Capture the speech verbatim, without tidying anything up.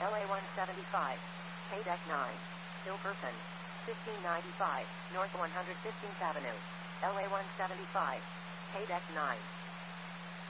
L A one seventy-five, K D E C nine, Hilperson, fifteen ninety-five, North one hundred fifteenth Avenue, L A one seventy-five, K D E C nine.